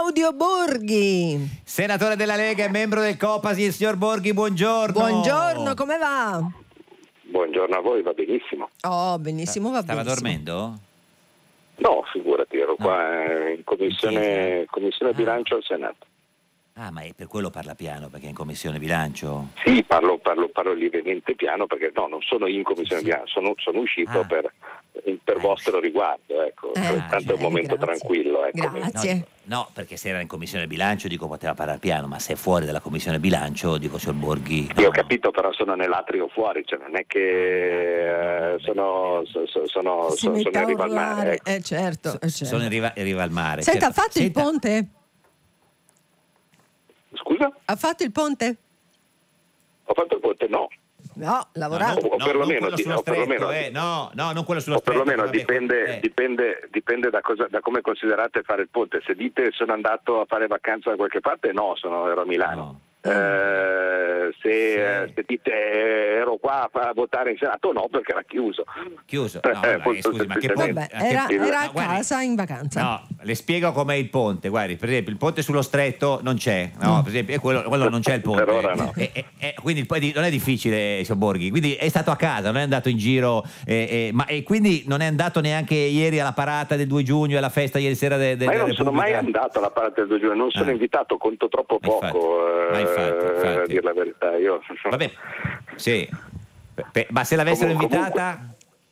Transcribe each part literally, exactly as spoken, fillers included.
Claudio Borghi. Senatore della Lega e membro del Copasir, signor Borghi, buongiorno. Buongiorno, come va? Buongiorno a voi, va benissimo. Oh, benissimo, va Stava benissimo. dormendo? No, figurati, ero No. qua in commissione, In commissione Ah. bilancio al Senato. Ah, ma è per quello parla piano, perché è in commissione bilancio? Sì, parlo, parlo, parlo lievemente piano perché no, non sono in commissione Sì, sì. bilancio, sono, sono uscito Ah. per, per Ah, vostro riguardo, ecco. Eh, Tanto è un eh, momento grazie. tranquillo, ecco. Grazie. No, dico- no, perché se era in commissione bilancio dico poteva parlare piano, ma se è fuori dalla commissione bilancio dico signor Borghi. Io no. ho capito, però sono nell'atrio fuori, cioè non è che eh, sono, so- so- sono, Si sono, mette sono a in riva al mare. urlare. Ecco. Eh, certo, So- eh, certo. Sono in riva, in riva al mare. Senta, certo. ha fatto il Senta, ponte? Scusa? Ha fatto il ponte? Ho fatto il ponte? No. No, No, lavorato. o no, perlomeno non quello di- sullo o stretto, perlomeno- eh, no, no, non quello sullo O stretto. perlomeno vabbè, dipende, eh. dipende, dipende da, cosa, da come considerate fare il ponte. Se dite sono andato a fare vacanza da qualche parte, no, sono, ero a Milano. No. Eh, se, Sì. eh, se dite eh, ero qua a votare in Senato, no, perché era chiuso. Chiuso. No, Eh, vabbè, molto scusi, ma che semplicemente. ponte? Vabbè, a che- era, il- era Ma a guardi- casa in vacanza. No, le spiego com'è il ponte. Guardi, per esempio, il ponte sullo stretto non c'è, no? Per esempio, e quello, quello non c'è il ponte. Per ora no. E- e- e quindi il ponte non è difficile, signor Borghi. Quindi è stato a casa, non è andato in giro, eh, eh, ma e quindi non è andato neanche ieri alla parata del due giugno, alla festa ieri sera de- de- Ma io della non sono mai Repubblica? andato alla parte del due giugno, non sono Ah. invitato, conto troppo Ma infatti, poco, ma eh, infatti, infatti. a dire la verità. Io Vabbè, sì. Pe- pe- ma se l'avessero Comunque- invitata?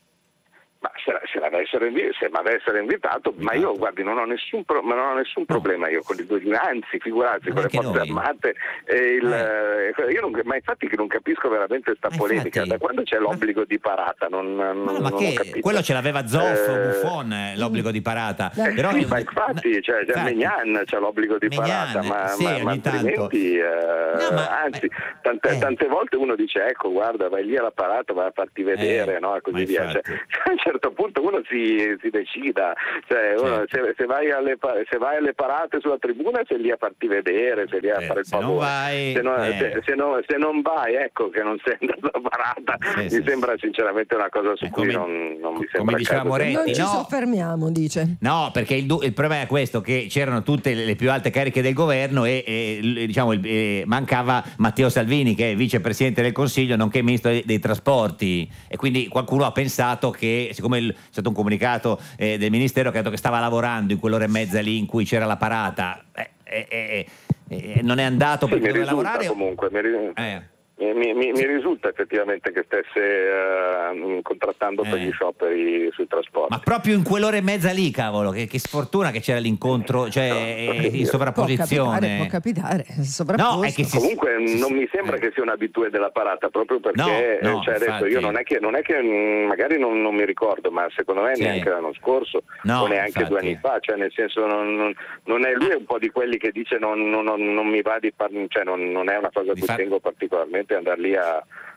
Ma se, se l'avessero invi- se mi avessero invitato, ma io guardi non ho nessun, pro- ma non ho nessun problema io con i due giugni, anzi figurarsi Ma con le neanche forze noi. armate e il, eh, io non, ma infatti che non capisco veramente sta Ma polemica, infatti- da quando c'è l'obbligo di parata non, non, Ma, no, ma non ho che capito. quello ce l'aveva Zoff, Eh, Buffon, eh, l'obbligo di parata. Eh, Però sì, ma infatti, cioè, cioè, infatti. Megnan c'è l'obbligo di Megnan, parata, ma, sì, ma- ogni ma altrimenti, eh, No, ma- anzi, ma- tante, eh. tante volte uno dice ecco guarda vai lì alla parata, vai a farti vedere, Eh, no? E ma così via. Cioè, infatti. a un certo punto uno si, si decida, cioè, uno, Certo. se, se, vai alle, pa- se vai alle parate sulla tribuna sei lì a farti vedere, sei lì a Eh, fare il se non favore. vai, se, non, eh. se- se non- se non vai, ecco che non sei andato a parata, Sì, mi sì, sembra sinceramente una cosa su Eh, cui come- non, non mi come sembra il diceva caso. Moretti, Non ci no. soffermiamo, dice. No, perché il, du- il problema è questo, che c'erano tutte le, le più alte cariche del governo e, e, l- diciamo, il- e mancava Matteo Salvini, che è vicepresidente del Consiglio, nonché ministro dei, dei trasporti, e quindi qualcuno ha pensato che, siccome il- c'è stato un comunicato eh, del Ministero che ha detto che stava lavorando in quell'ora e mezza lì in cui c'era la parata, eh, eh, eh, eh, non è andato Sì, perché mi doveva risulta lavorare? comunque, mi ri- Eh. Mi, mi- mi- mi risulta effettivamente che stesse eh, contrattando per Eh. gli scioperi sui trasporti. Ma proprio in quell'ora e mezza lì, cavolo, che, che sfortuna che c'era l'incontro, cioè eh, in Può capitare, sovrapposizione. può capitare. Sovrapposto. No, è che si- Comunque si- non mi sembra eh. che sia un abitué della parata, proprio perché No, no, eh, cioè, adesso infatti. io non è che, non è che mh, magari non, non mi ricordo, ma secondo me Sì. neanche l'anno scorso No, o neanche infatti. due anni fa, cioè nel senso non, non- non è lui è un po' di quelli che dice non, non- non- non mi va di par- cioè non, non è una cosa a Di cui far- tengo particolarmente andare lì a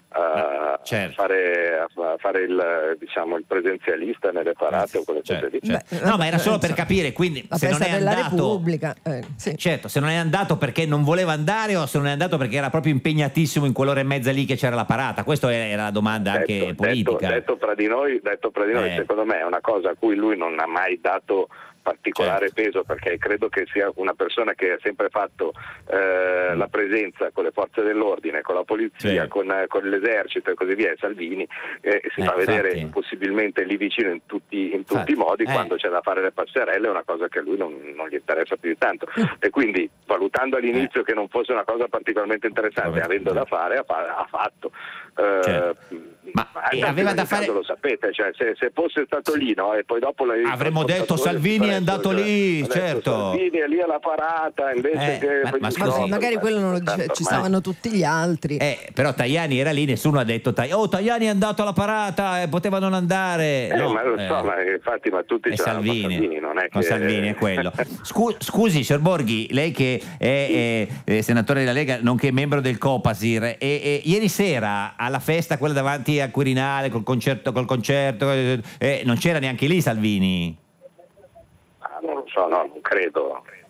a Certo. fare, a fare il, diciamo, il presenzialista nelle parate o quelle Certo, cose lì. certo. Beh, No, ma era solo per insomma, capire, quindi La se non festa è della andato Repubblica. eh, sì. Certo, se non è andato perché non voleva andare o se non è andato perché era proprio impegnatissimo in quell'ora e mezza lì che c'era la parata. Questa era la domanda anche detto, politica. detto, detto tra di noi, detto tra di noi Eh. secondo me è una cosa a cui lui non ha mai dato particolare Certo. peso, perché credo che sia una persona che ha sempre fatto eh, la presenza con le forze dell'ordine, con la polizia, Sì. con, con l'esercito e così via, e Salvini eh, si Eh, fa vedere infatti. possibilmente lì vicino in tutti, in tutti Infatti. i modi. Eh. Quando c'è da fare le passerelle è una cosa che a lui non, non gli interessa più di tanto, e quindi valutando all'inizio che non fosse una cosa particolarmente interessante, Vabbè. avendo da fare ha, fa- ha fatto. Eh, Certo. Ma anzi, e aveva in da ogni fare- caso lo sapete, cioè, se, se fosse stato lì, no? E poi dopo lei- Avremmo il detto, portatore Salvini di è prezzo, andato cioè, lì, adesso certo. Salvini è lì alla parata invece Eh, che ma- ma Benissimo, scusi. Vabbè, magari quello non lo dice, tanto ci ormai- stavano tutti gli altri. Eh, però Tajani era lì, nessuno ha detto Tai- oh Tajani è andato alla parata e poteva non andare. Eh, No, ma lo so, eh. ma infatti ma tutti È ce l'hanno con Salvini, Salvini, non è con che Salvini è quello. Scu- scusi, signor Borghi, lei che è, eh, eh, senatore della Lega, nonché membro del Copasir, e, e ieri sera alla festa, quella davanti al Quirinale, col concerto, col concerto eh, eh, non c'era neanche lì Salvini? Ah, non lo so, no, non credo.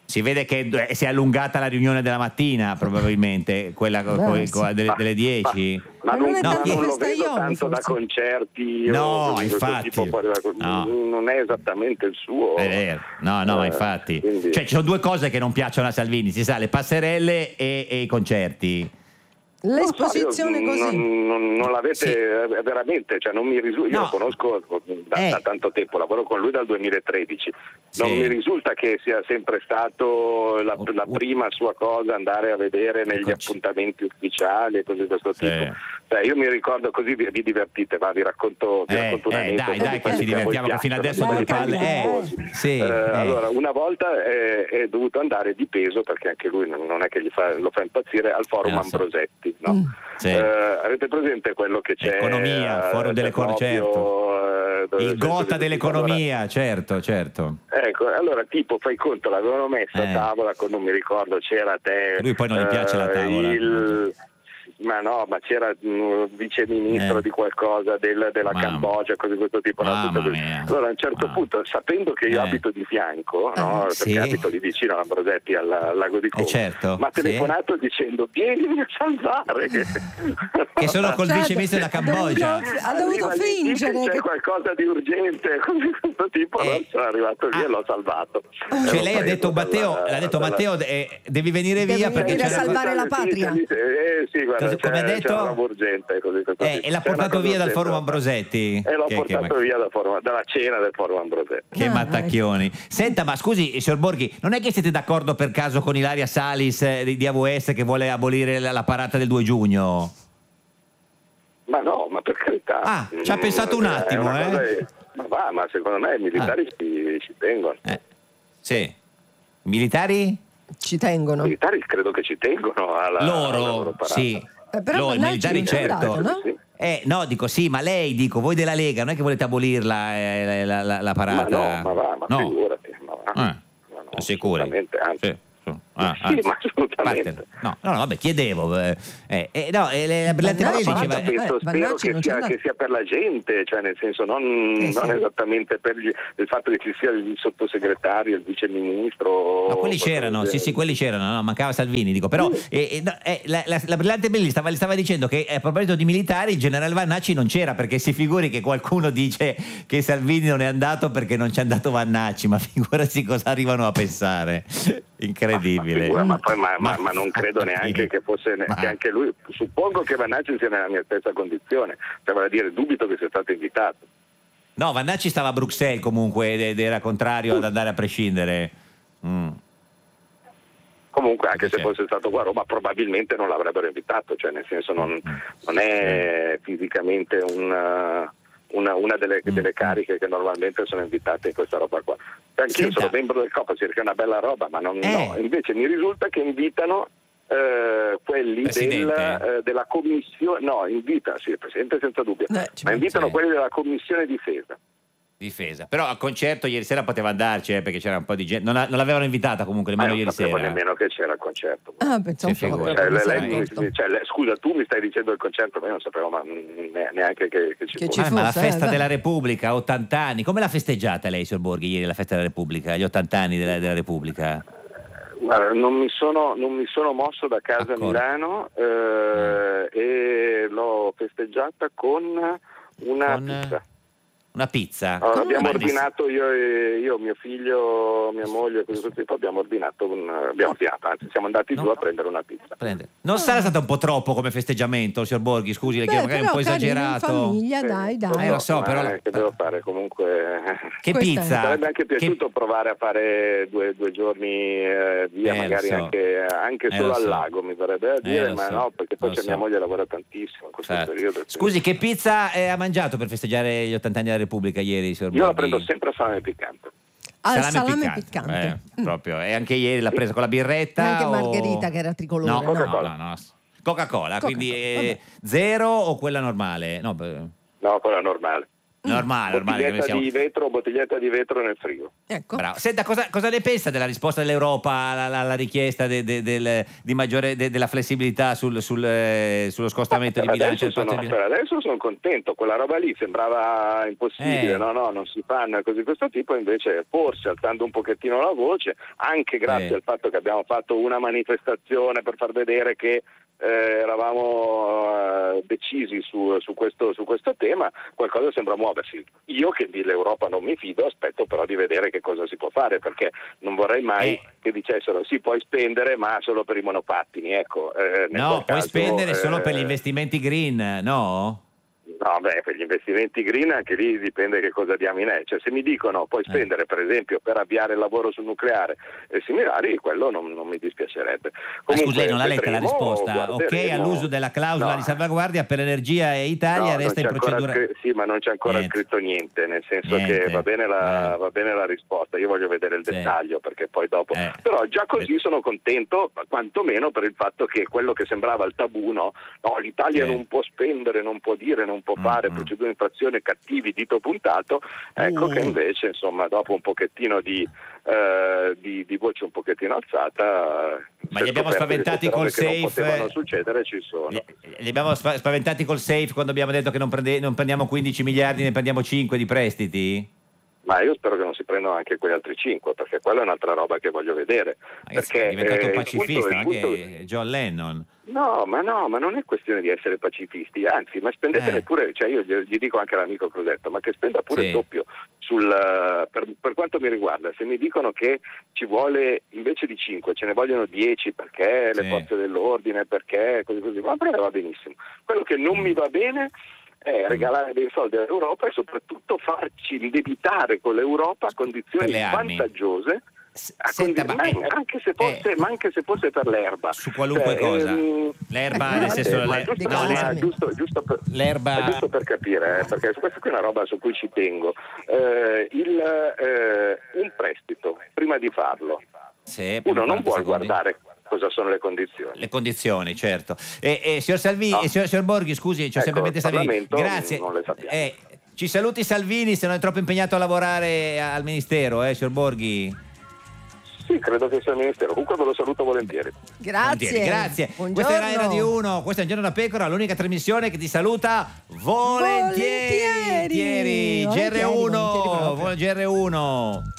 Si vede che eh, si è allungata la riunione della mattina, probabilmente, quella co- co- Beh, co- sì. delle, delle dieci. Ma, Ma non, non è ma tanto non lo festa vedo Iom, tanto da forse. concerti No, o di questo infatti. tipo fuori da- No. non è esattamente il suo. È vero, no, no, ma Eh, infatti. quindi- Cioè, ci sono due cose che non piacciono a Salvini, si sa, le passerelle e, e i concerti. L'esposizione Non so, io così. Non, non- non l'avete Sì. eh, veramente, cioè non mi risulta, io No. lo conosco da, Eh. da tanto tempo, lavoro con lui dal duemilatredici, non Sì. mi risulta che sia sempre stato la, la Uh, uh. prima sua cosa andare a vedere negli Eccoci. appuntamenti ufficiali e cose di questo Sì. tipo. Cioè, io mi ricordo così, vi, vi divertite, ma vi racconto, vi Eh, racconto un eh, aneddoto dai, dai, di che ci quelli a voi divertiamo, che fino piacciono, adesso di dalle quelli palle, tifosi. eh. Sì, Eh, eh. Allora, una volta è, è dovuto andare di peso, perché anche lui non non è che gli fa, lo fa impazzire, al forum Eh, lo so. Ambrosetti, no? Mm. Sì. Eh, avete presente quello che c'è? Economia, eh, forum dell'economia, c'è proprio, eh, dove Il c'è- gota c'è- dell'economia, certo, certo. allora, ecco, allora tipo fai conto, l'avevano messa Eh. a tavola con, non mi ricordo, c'era te. Lui poi non gli piace la eh, tavola. il- ma no, ma c'era un vice ministro Eh. di qualcosa del- della Mamma. Cambogia, cose di questo tipo. no, Mamma tutto così. mia. Allora a un certo Mamma. punto, sapendo che io Eh. abito di fianco, no, Eh, perché sì. abito lì vicino a Ambrosetti al, al lago di Como, certo, mi ha sì. telefonato dicendo vienimi a salvare. Che sono col Certo, vice ministro della ha dovuto- Cambogia. ha dovuto Arriva lì, fingere dice, c'è che- qualcosa di urgente, cose di questo tipo. Eh. Allora sono arrivato lì Ah. e l'ho salvato. Cioè L'ho lei ha preso detto Matteo, dalla- l'ha detto dalla- Matteo, eh, devi venire Devi via perché venire a c'è una salvare la patria. Sì, sì, eh, sì, guarda, Cosa- c'è, come ha detto? c'è una roba urgente, così, questo Eh, tipo. e l'ha C'è una portato cosa via dal urgente forum da fare. Ambrosetti. E l'ho Che- che- portato via da forum- dalla cena del forum Ambrosetti. Che Ah, mattacchioni. Senta, ma scusi, signor Borghi, non è che siete d'accordo per caso con Ilaria Salis eh, di, di A V S che vuole abolire la, la parata del due giugno? Ma no, ma per carità. Ah, ci ha pensato un è attimo, una eh? cosa- Ma va, ma secondo me i militari Ah. ci, ci tengono. Eh, sì. Militari? Ci tengono. I militari credo che ci tengono alla, alla Loro, loro parata. sì. Eh, però Loro, i Mannacci militari, non c'è certo. andato, no? Sì. Eh, no, dico sì, ma lei, dico, voi della Lega, non è che volete abolirla eh, la, la- la Ma parata? no, ma va, ma No. figurati. Ma va. Eh, Ma no, sicuri? assolutamente, anzi. Sì, sì. Ah, Sì, anzi. ma assolutamente. Parte- No, no, no, vabbè, chiedevo. Eh, eh, eh, no, eh, la brillante No, Belli ma diceva... tanto penso, eh, spero Vannacci che non c'è sia, andato. che sia per la gente, cioè nel senso non, Eh, non sì. esattamente per gli- il fatto che ci sia il sottosegretario, il vice ministro. Ma quelli c'erano, sì, sì, quelli c'erano, no, mancava Salvini, dico, però eh, eh, no, eh, la, la, la brillante Belli stava, stava dicendo che eh, a proposito di militari il generale Vannacci non c'era, perché si figuri che qualcuno dice che Salvini non è andato perché non c'è andato Vannacci, ma figurati cosa arrivano a pensare. Incredibile. Figura, ma, poi, ma, ma- Ma- ma non credo neanche che fosse ne- Ma- che anche lui, suppongo che Vannacci sia nella mia stessa condizione, cioè vale a dire dubito che sia stato invitato. No, Vannacci stava a Bruxelles comunque ed era contrario ad andare a prescindere. Mm. Comunque anche se Sì. fosse stato qua a Roma probabilmente non l'avrebbero invitato, cioè nel senso non, non è fisicamente un, una, una delle, Mm. delle cariche che normalmente sono invitate in questa roba qua. Anch'io Senta. sono membro del Copasir, che è una bella roba, ma non, Eh. no. Invece mi risulta che invitano eh, quelli del, Presidente? eh, della commissione, no, invita, sì, il Presidente senza dubbio, Eh, ci ma invitano sì. quelli della commissione difesa. Difesa. Però al concerto ieri sera poteva andarci, eh, perché c'era un po' di gente. Non, la- non l'avevano invitata comunque Ma nemmeno non ieri sapevo sera. nemmeno che c'era il concerto. Ah, pensavo Sì, proprio figurati. Cioè, che lei- fosse lei- aperto. cioè, lei- scusa, tu mi stai dicendo il concerto, ma io non sapevo ma, ne- neanche che, che ci Che fosse. ci Ah, ma la fosse, festa eh, della beh. Repubblica, ottanta anni. Come l'ha festeggiata lei, signor Borghi, ieri la festa della Repubblica, gli ottanta anni della, della Repubblica? Guarda, non mi sono, non mi sono mosso da casa a D'accordo. Milano eh, e l'ho festeggiata con una Con, eh, pizza. Una pizza? Allora, Come abbiamo mai? ordinato io, e, io, mio figlio, mia moglie, così così, poi abbiamo ordinato, un, abbiamo ordinato, anzi siamo andati No. giù a prendere una pizza. Prende. Non sarà stato un po' troppo come festeggiamento, signor Borghi? Scusi, le Beh, chiedo, magari un però po' carino, in esagerato. famiglia, dai, dai. Eh, lo so, ma però la- che devo fare comunque. Che Questa è- Mi pizza? sarebbe anche Che- piaciuto provare a fare due, due giorni eh, via, Eh, lo magari so. anche, anche Eh, solo lo al so. lago, mi verrebbe da Eh, dire, lo ma so. no, perché poi Lo c'è so. mia moglie lavora tantissimo in questo Certo. periodo. Scusi, che pizza eh, ha mangiato per festeggiare gli ottanta anni della Repubblica ieri, signor Io la Borghi? prendo sempre a salame piccante. Al salame piccante. Eh, Mm. proprio. E anche ieri l'ha presa con la birretta? Neanche o- Margherita, che era tricolore, No, no? no, Coca-Cola. no, no. Coca-Cola, Coca-Cola, quindi eh, vabbè. zero o quella normale? No, beh, No, quella normale. Normale, normale. Bottiglietta siamo... di vetro, bottiglietta di vetro nel frigo. Ecco. Bravo. Senta, cosa, cosa ne pensa della risposta dell'Europa alla, alla- alla richiesta de- de- del- di maggiore de- della flessibilità sul, sul, eh, sullo scostamento di Per bilancio? adesso, del patto sono, di per bilancio? adesso sono contento, quella roba lì sembrava impossibile, Eh. no no, non si fanno così di questo tipo, invece forse alzando un pochettino la voce, anche grazie Eh. al fatto che abbiamo fatto una manifestazione per far vedere che eh, eravamo eh, decisi su, su, questo, su questo tema, qualcosa sembra muoversi. Io che dell'Europa non mi fido, aspetto però di vedere che cosa si può fare, perché non vorrei mai Eh. che dicessero sì, puoi spendere ma solo per i monopattini, ecco. eh, nel No, qual puoi caso, spendere solo per gli eh, investimenti green, no? No, beh, per gli investimenti green anche lì dipende che cosa diamine. Cioè, se mi dicono puoi Eh. spendere per esempio per avviare il lavoro sul nucleare e similari, quello non, non mi dispiacerebbe. Ma Comunque, scusi, lei non l'ha letta la vedremo, risposta? Ok guarderemo. all'uso della clausola No. di salvaguardia per energia e Italia, No, resta non in c'è ancora procedura... scri- sì, ma non c'è ancora Niente. scritto niente, nel senso Niente. che va bene, la, Eh. va bene la risposta, io voglio vedere il Sì. dettaglio perché poi dopo... Eh. Però già così sono contento, quantomeno per il fatto che quello che sembrava il tabù, no, no l'Italia Sì. non può spendere, non può dire, non può Mm, fare, mm. procedure di infrazione cattivi, dito puntato, ecco Uh. che invece insomma dopo un pochettino di, eh, di, di voce un pochettino alzata... Ma si è li abbiamo scoperto che spaventati queste robe col che non safe, potevano eh. succedere ci sono. Li, li abbiamo spa- spaventati col safe quando abbiamo detto che non, prende- non prendiamo quindici miliardi, ne prendiamo cinque di prestiti? Ma io spero che non si prendano anche quegli altri cinque, perché quella è un'altra roba che voglio vedere. Ragazzi, perché è diventato eh, un il pacifista, punto- il punto- anche John Lennon. No, ma no, ma non è questione di essere pacifisti, anzi, ma spendetene Eh. pure, cioè io gli, gli dico anche all'amico Crosetto, ma che spenda pure Sì. il doppio sul, eh, per, per quanto mi riguarda, se mi dicono che ci vuole invece di cinque, ce ne vogliono dieci perché le Sì. forze dell'ordine, perché così così, ma per me va benissimo. Quello che non mi va bene è regalare dei soldi all'Europa e soprattutto farci indebitare con l'Europa a condizioni Per le armi. vantaggiose. S- A senta, condi- ma- ma anche se fosse, eh. ma anche se fosse per l'erba. Su qualunque Cioè, cosa. ehm, L'erba, eh, nel senso, ma le- giusto, no, ma l'erba- giusto, giusto per, l'erba- è giusto per capire, eh, perché questa qui è una roba su cui ci tengo. Eh, il, eh, un prestito, prima di farlo, Sì, uno non quaranta vuole secondi. guardare cosa sono le condizioni. Le condizioni, certo. E, e, signor Salvini, No. e signor, signor Borghi, scusi, c'è Ecco, sempre mente il Salvini. Parlamento Grazie. non le sappiamo. Eh, ci saluti Salvini se non è troppo impegnato a lavorare al Ministero, eh, signor Borghi? Sì, credo che sia il Ministero. Comunque ve lo saluto volentieri. Grazie. Volentieri, grazie. Buongiorno. Questa è Rai Radio uno, questo è Un Giorno da Pecora, l'unica trasmissione che ti saluta volentieri. Volentieri. G R Volentieri, uno, volentieri proprio. G R uno.